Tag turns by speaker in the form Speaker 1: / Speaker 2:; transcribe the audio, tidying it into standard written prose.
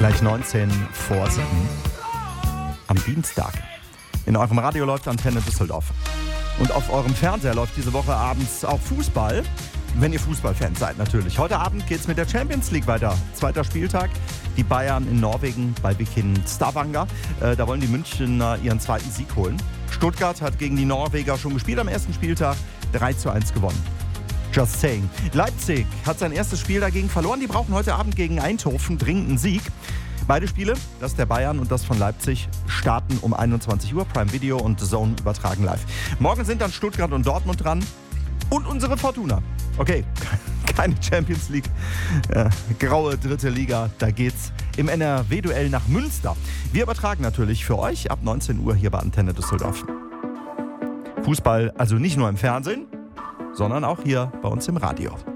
Speaker 1: Gleich 19 vor 7 am Dienstag. In eurem Radio läuft Antenne Düsseldorf. Und auf eurem Fernseher läuft diese Woche abends auch Fußball. Wenn ihr Fußballfans seid natürlich. Heute Abend geht's mit der Champions League weiter. 2. Spieltag. Die Bayern in Norwegen bei Viking Stavanger. Da wollen die Münchner ihren 2. Sieg holen. Stuttgart hat gegen die Norweger schon gespielt am ersten Spieltag. 3:1 gewonnen. Just saying. Leipzig hat sein erstes Spiel dagegen verloren. Die brauchen heute Abend gegen Eindhoven dringend einen Sieg. Beide Spiele, das der Bayern und das von Leipzig, starten um 21 Uhr. Prime Video und The Zone übertragen live. Morgen sind dann Stuttgart und Dortmund dran. Und unsere Fortuna. Okay, keine Champions League. Graue 3. Liga, da geht's im NRW-Duell nach Münster. Wir übertragen natürlich für euch ab 19 Uhr hier bei Antenne Düsseldorf. Fußball also nicht nur im Fernsehen, sondern auch hier bei uns im Radio.